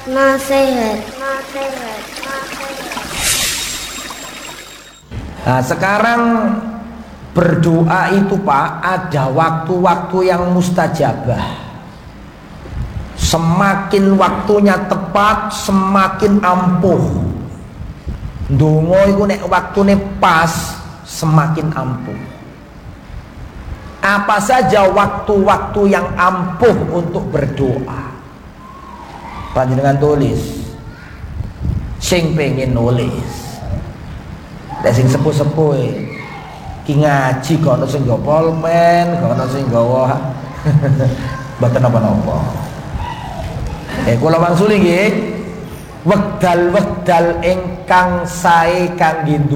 Nasihat. Nah, sekarang berdoa itu Pak ada waktu-waktu yang mustajabah. Semakin waktunya tepat, semakin ampuh. Ndonga iku nek waktune pas, semakin ampuh. Apa saja waktu-waktu yang ampuh untuk berdoa? Panjenengan tulis. Sing pengen nulis. Lek sing sepuh-sepuh ki ngaji kok ana sing nggo polmen, kok ana sing nggawa mboten napa-napa. Kula wangsuli nggih. Wekdal-wekdal ingkang sae kangge